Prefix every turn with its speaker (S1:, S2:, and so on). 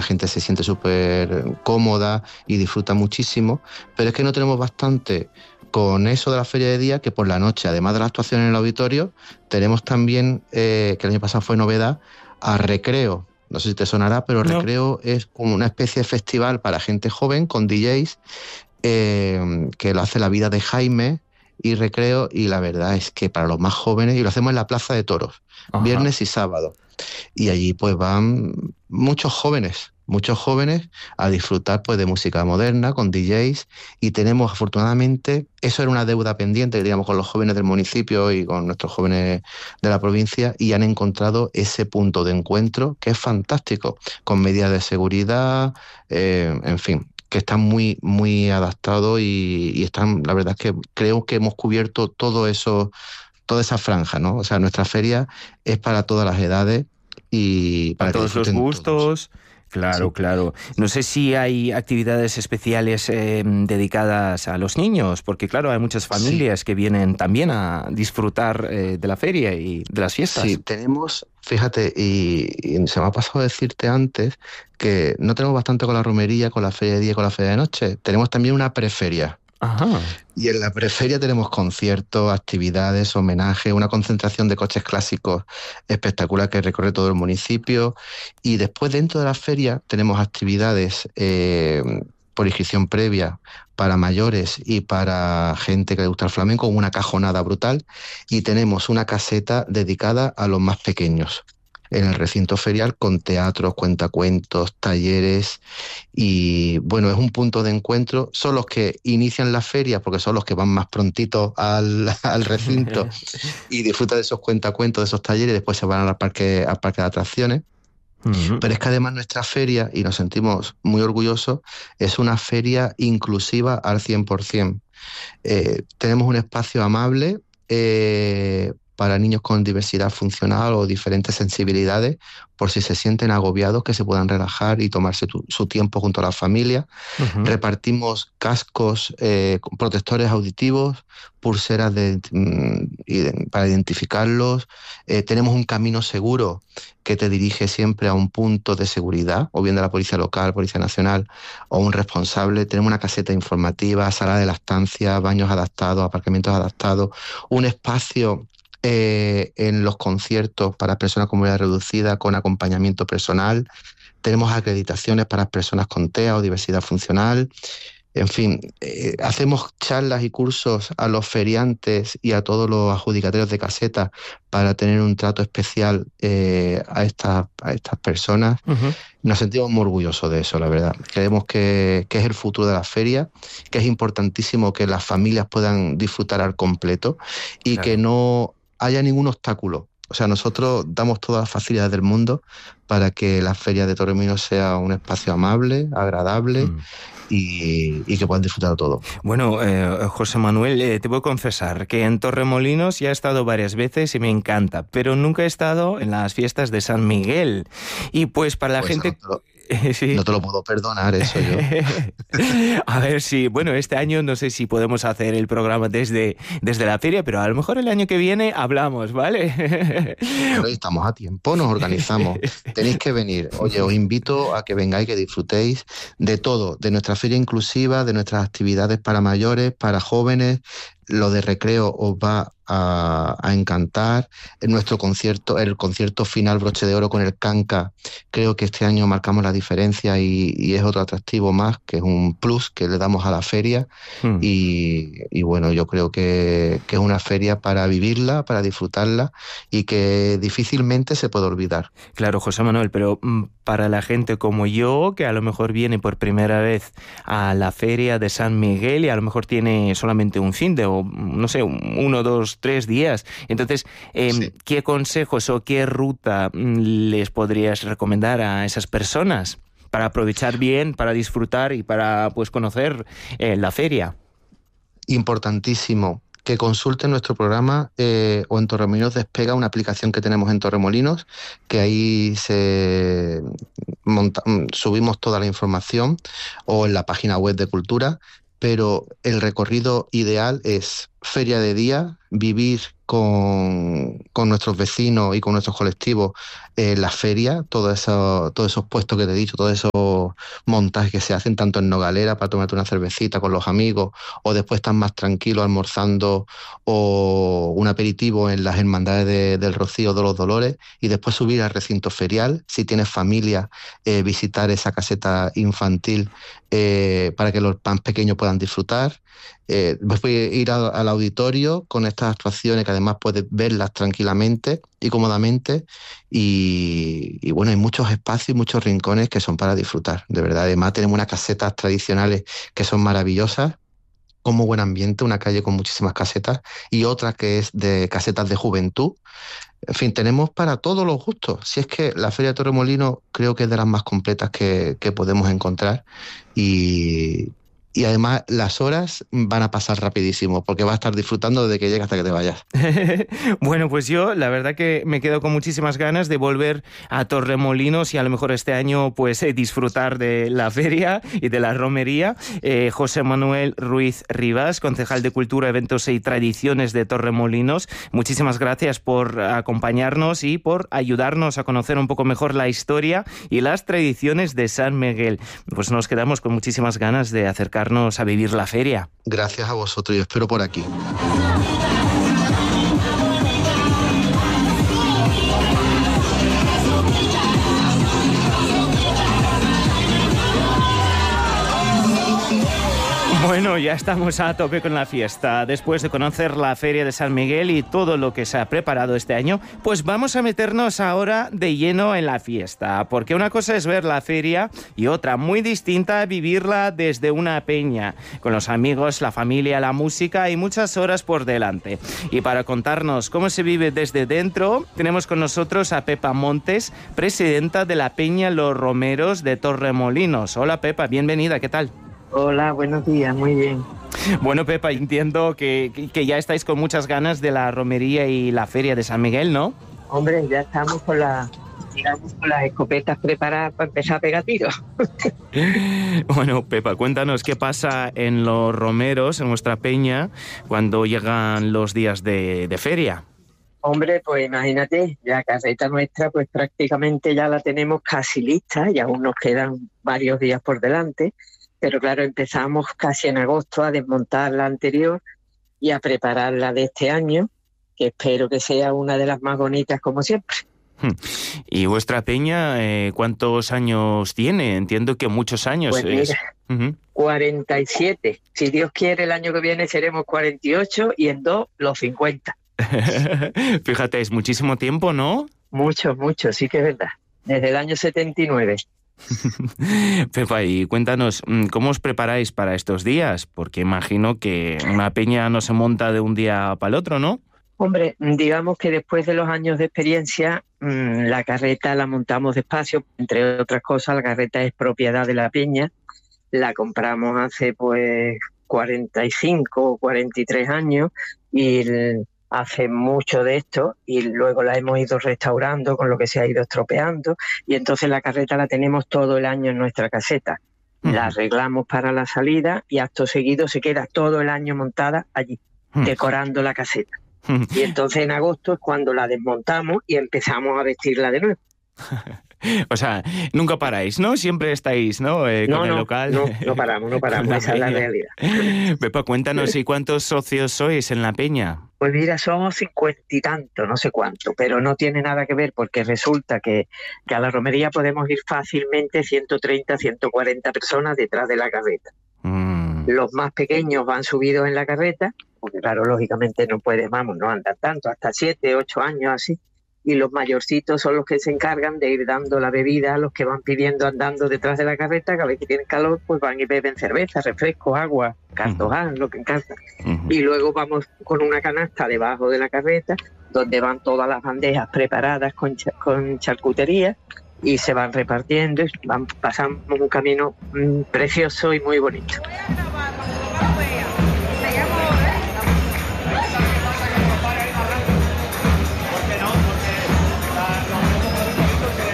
S1: la gente se siente súper cómoda y disfruta muchísimo, pero es que no tenemos bastante con eso de la feria de día, que por la noche, además de la actuación en el auditorio, tenemos también, que el año pasado fue novedad, a Recreo. No sé si te sonará, pero
S2: No.
S1: Recreo es como una especie de festival para gente joven con DJs, que lo hace La Vida de Jaime y Recreo, y la verdad es que para los más jóvenes, y lo hacemos en la Plaza de Toros,
S2: Ajá.
S1: viernes y sábado. Y allí pues van muchos jóvenes a disfrutar pues de música moderna con DJs, y tenemos afortunadamente, eso era una deuda pendiente, digamos, con los jóvenes del municipio y con nuestros jóvenes de la provincia, y han encontrado ese punto de encuentro que es fantástico, con medidas de seguridad, en fin, que están muy, muy adaptados y están, la verdad es que creo que hemos cubierto todo eso, toda esa franja, ¿no? O sea, nuestra feria es para todas las edades y
S2: Para
S1: para que
S2: todos los
S1: disfruten todos.
S2: gustos. Claro,
S1: Sí.
S2: claro. No sé si hay actividades especiales dedicadas a los niños, porque claro, hay muchas
S1: Sí,
S2: familias que vienen también a disfrutar de la feria y de las
S1: sí,
S2: fiestas.
S1: tenemos, fíjate, y se me ha pasado decirte antes que no tenemos bastante con la romería, con la feria de día y con la feria de noche. Tenemos también una preferia.
S2: Ajá.
S1: Y en la preferia tenemos conciertos, actividades, homenajes, una concentración de coches clásicos espectacular que recorre todo el municipio. Y después, dentro de la feria, tenemos actividades, por inscripción previa para mayores y para gente que le gusta el flamenco, una cajonada brutal. Y tenemos una caseta dedicada a los más pequeños en el recinto ferial, con teatros, cuentacuentos, talleres, y bueno, es un punto de encuentro. Son los que inician la feria porque son los que van más prontito al recinto y disfrutan de esos cuentacuentos, de esos talleres, y después se van al parque de atracciones.
S2: Ujú.
S1: Pero es que además nuestra feria, y nos sentimos muy orgullosos, es una feria inclusiva al 100%. Tenemos un espacio amable, para niños con diversidad funcional o diferentes sensibilidades, por si se sienten agobiados, que se puedan relajar y tomarse su tiempo junto a la familia.
S2: Ujú.
S1: Repartimos cascos, con protectores auditivos, pulseras para identificarlos. Tenemos un camino seguro que te dirige siempre a un punto de seguridad, o bien de la Policía Local, Policía Nacional, o un responsable. Tenemos una caseta informativa, sala de lactancia, baños adaptados, aparcamientos adaptados, un espacio, en los conciertos para personas con movilidad reducida con acompañamiento personal. Tenemos acreditaciones para personas con TEA o diversidad funcional. En fin, hacemos charlas y cursos a los feriantes y a todos los adjudicatarios de casetas para tener un trato especial, a estas personas.
S2: Ujú.
S1: Nos sentimos muy orgullosos de eso, la verdad. Creemos que es el futuro de la feria, que es importantísimo que las familias puedan disfrutar al completo y que
S2: Claro.
S1: no haya ningún obstáculo. O sea, nosotros damos todas las facilidades del mundo para que la Feria de Torremolinos sea un espacio amable, agradable,
S2: Mm.
S1: y que puedan disfrutar de todo.
S2: Bueno, José Manuel, te voy a confesar que en Torremolinos ya he estado varias veces y me encanta, pero nunca he estado en las fiestas de San Miguel. Y pues para la
S1: Pues
S2: gente...
S1: no
S2: Sí.
S1: te lo puedo perdonar, eso yo.
S2: A ver si, bueno, este año no sé si podemos hacer el programa desde la feria, pero a lo mejor el año que viene hablamos, ¿vale?
S1: Bueno, y estamos a tiempo, nos organizamos. Tenéis que venir. Oye, os invito a que vengáis, que disfrutéis de todo, de nuestra feria inclusiva, de nuestras actividades para mayores, para jóvenes. Lo de Recreo os va a encantar. En nuestro concierto, el concierto final broche de oro con el Canca, creo que este año marcamos la diferencia, y es otro atractivo más, que es un plus que le damos a la feria.
S2: Hmm.
S1: Y bueno, yo creo que es una feria para vivirla, para disfrutarla, y que difícilmente se puede olvidar.
S2: Claro, José Manuel, pero para la gente como yo, que a lo mejor viene por primera vez a la feria de San Miguel y a lo mejor tiene solamente un fin de, o no sé, 1, 2, 3 días. Entonces,
S1: Sí.
S2: ¿qué consejos o qué ruta les podrías recomendar a esas personas para aprovechar bien, para disfrutar y para pues conocer la feria?
S1: Importantísimo que consulten nuestro programa, o en Torremolinos Despega, una aplicación que tenemos en Torremolinos, que ahí subimos toda la información, o en la página web de Cultura. pero el recorrido ideal es feria de día, vivir con nuestros vecinos y con nuestros colectivos la feria, todos esos puestos que te he dicho, todos esos montajes que se hacen tanto en Nogalera para tomarte una cervecita con los amigos, o después estar más tranquilo almorzando o un aperitivo en las hermandades del Rocío de los Dolores, y después subir al recinto ferial, si tienes familia, visitar esa caseta infantil para que los más pequeños puedan disfrutar. Después ir al auditorio con estas actuaciones que además puedes verlas tranquilamente y cómodamente, y bueno, hay muchos espacios y muchos rincones que son para disfrutar, de verdad. Además tenemos unas casetas tradicionales que son maravillosas, como buen ambiente, una calle con muchísimas casetas y otra que es de casetas de juventud. En fin, tenemos para todos los gustos. Si es que la Feria de Torremolinos creo que es de las más completas que podemos encontrar, y además las horas van a pasar rapidísimo porque vas a estar disfrutando desde que llegas hasta que te vayas.
S2: Bueno, pues yo la verdad que me quedo con muchísimas ganas de volver a Torremolinos y a lo mejor este año pues disfrutar de la feria y de la romería. José Manuel Ruiz Rivas, concejal de Cultura, Eventos y Tradiciones de Torremolinos, muchísimas gracias por acompañarnos y por ayudarnos a conocer un poco mejor la historia y las tradiciones de San Miguel. Pues nos quedamos con muchísimas ganas de acercarnos a vivir la feria.
S1: Gracias a vosotros, yo espero por aquí.
S2: Bueno, ya estamos a tope con la fiesta. Después de conocer la Feria de San Miguel y todo lo que se ha preparado este año, pues vamos a meternos ahora de lleno en la fiesta. Porque una cosa es ver la feria y otra, muy distinta, vivirla desde una peña, con los amigos, la familia, la música y muchas horas por delante. Y para contarnos cómo se vive desde dentro, tenemos con nosotros a Pepa Montes, presidenta de la Peña Los Romeros de Torremolinos. Hola Pepa, bienvenida, ¿qué tal?
S3: Hola, buenos días, muy bien.
S2: Bueno, Pepa, entiendo que ya estáis con muchas ganas de la romería y la feria de San Miguel, ¿no?
S3: Hombre, ya estamos con las escopetas preparadas para empezar a pegar tiros.
S2: Bueno, Pepa, cuéntanos qué pasa en los romeros, en vuestra peña, cuando llegan los días de feria.
S3: Hombre, pues imagínate, la carreta nuestra pues prácticamente ya la tenemos casi lista y aún nos quedan varios días por delante. Pero claro, empezamos casi en agosto a desmontar la anterior y a preparar la de este año, que espero que sea una de las más bonitas como siempre.
S2: ¿Y vuestra peña cuántos años tiene? Entiendo que muchos años.
S3: Pues mira, 47. Si Dios quiere, el año que viene seremos 48 y en 2 los 50.
S2: Fíjate, es muchísimo tiempo, ¿no?
S3: Mucho, sí que es verdad. Desde el año 79.
S2: Pepa, y cuéntanos, ¿cómo os preparáis para estos días? Porque imagino que una peña no se monta de un día para el otro, ¿no?
S3: Hombre, digamos que después de los años de experiencia, la carreta la montamos despacio. Entre otras cosas, la carreta es propiedad de la peña. La compramos hace pues 45 o 43 años y hace mucho de esto y luego la hemos ido restaurando con lo que se ha ido estropeando y entonces la carreta la tenemos todo el año en nuestra caseta. La arreglamos para la salida y acto seguido se queda todo el año montada allí, decorando la caseta. Y entonces en agosto es cuando la desmontamos y empezamos a vestirla de nuevo.
S2: O sea, nunca paráis, ¿no? Siempre estáis, ¿no? Con el local.
S3: No paramos, esa es la realidad.
S2: Pepa, cuéntanos, ¿y cuántos socios sois en la peña?
S3: Pues mira, somos 50 y tanto, no sé cuánto, pero no tiene nada que ver porque resulta que a la romería podemos ir fácilmente 130, 140 personas detrás de la carreta. Los más pequeños van subidos en la carreta, porque claro, lógicamente no andan tanto, hasta 7, 8 años así. Y los mayorcitos son los que se encargan de ir dando la bebida a los que van pidiendo andando detrás de la carreta, que a veces que tienen calor, pues van y beben cerveza, refresco, agua, cartoján, lo que encanta. Y luego vamos con una canasta debajo de la carreta, donde van todas las bandejas preparadas con charcutería y se van repartiendo, pasamos un camino precioso y muy bonito.